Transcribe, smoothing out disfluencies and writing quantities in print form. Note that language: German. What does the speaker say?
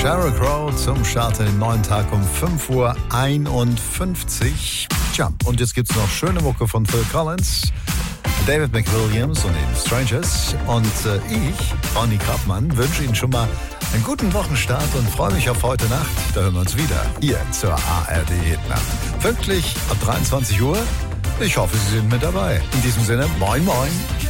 Sheryl Crow zum Start in den neuen Tag um 5:51 Uhr. Tja, und jetzt gibt's noch schöne Mucke von Phil Collins, David McWilliams und den Strangers. Und ich, Ronny Krabmann, wünsche Ihnen schon mal einen guten Wochenstart und freue mich auf heute Nacht. Da hören wir uns wieder hier zur ARD Hitnacht. Pünktlich ab 23 Uhr. Ich hoffe, Sie sind mit dabei. In diesem Sinne, moin moin.